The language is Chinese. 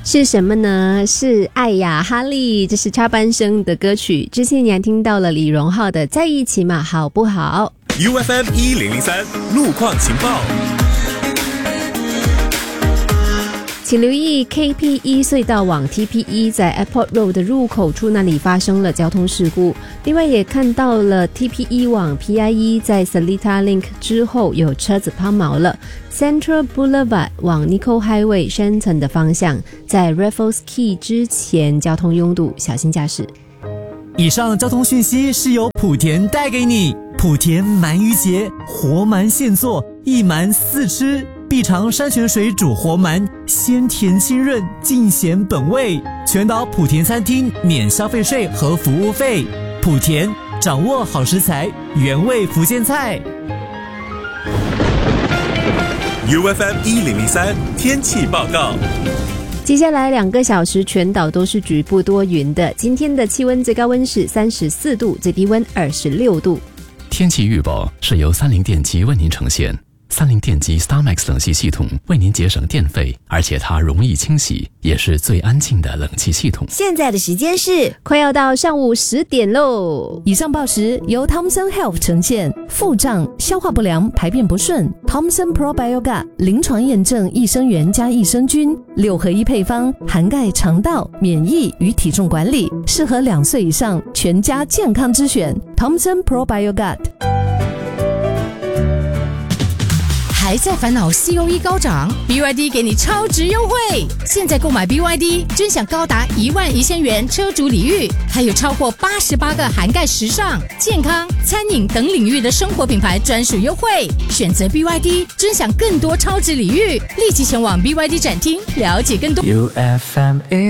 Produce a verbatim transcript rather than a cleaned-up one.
是什么呢？是爱呀哈利，这是插班生的歌曲。之前你还听到了李荣浩的在一起嘛，好不好？ U F M 一零零三路况情报。 请留意 K P E 隧道往 T P E 在 Airport Road 的入口处那里发生了交通事故。另外也看到了 T P E 往 P I E 在 Seletar Link 之后有车子抛锚了。Central Boulevard 往 Nicoll Highway Shenton 的方向在 Raffles Quay 之前交通拥堵，小心驾驶。 以上交通讯息是由莆田带给你。莆田鳗鱼节，活鳗现做，一鳗四吃，必尝山泉水煮活鳗，鲜甜清润，尽显本味。全岛莆田餐厅免消费税和服务费。莆田，掌握好食材，原味福建菜。 U F M 一零零三天气报告。 接下来两个小时全岛都是局部多云的。今天的气温最高温是三十四度，最低温二十六度。 天气预报是由三菱电机为您呈现。三菱电机 StarMax 冷气系统为您节省电费，而且它容易清洗，也是最安静的冷气系统。 现在的时间是快要到上午十点喽。 以上报时由 Thomson Health 呈现。腹胀、消化不良、排便不顺 Thomson Probiogat 临床验证益生元加益生菌六合一配方，涵盖肠道、免疫与体重管理，适合两岁以上全家健康之选 Thomson Probiogat。 还在烦恼 C O E 高涨 ，B Y D 给你超值优惠！现在购买 B Y D， 尊享高达一万一千元车主礼遇，还有超过八十八个涵盖时尚、健康、餐饮等领域的生活品牌专属优惠。选择 B Y D， 尊享更多超值礼遇，立即前往 B Y D 展厅了解更多。U F M